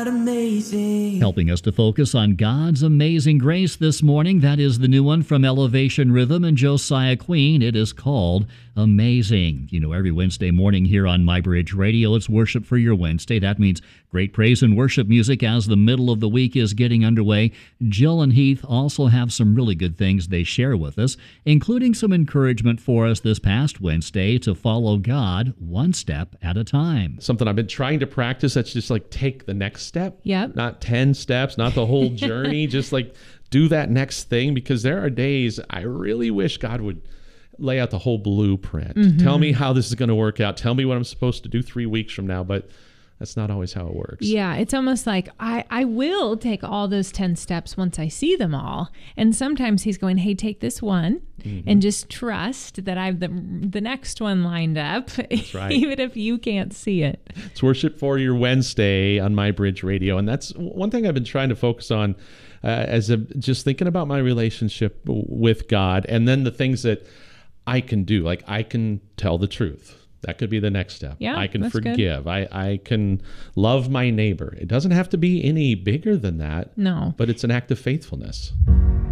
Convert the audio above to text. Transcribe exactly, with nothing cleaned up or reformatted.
God amazing. Helping us to focus on God's amazing grace this morning, that is the new one from Elevation Rhythm and Josiah Queen. It is called Amazing. You know, every Wednesday morning here on MyBridge Radio, it's Worship for Your Wednesday. That means great praise and worship music as the middle of the week is getting underway. Jill and Heath also have some really good things they share with us, including some encouragement for us this past Wednesday to follow God one step at a time. Something I've been trying to practice, that's just like take the next step. Yep. Not ten steps, not the whole journey, just like do that next thing, because there are days I really wish God would lay out the whole blueprint. Mm-hmm. Tell me how this is going to work out. Tell me what I'm supposed to do three weeks from now, but that's not always how it works. Yeah, it's almost like I, I will take all those ten steps once I see them all. And sometimes he's going, hey, take this one mm-hmm. and just trust that I have the, the next one lined up, that's right. even if you can't see it. It's Worship for Your Wednesday on MyBridge Radio. And that's one thing I've been trying to focus on uh, as a, just thinking about my relationship with God, and then the things that I can do. Like I can tell the truth. That could be the next step. Yeah, I can that's forgive. I, I can love my neighbor. It doesn't have to be any bigger than that. No. But it's an act of faithfulness.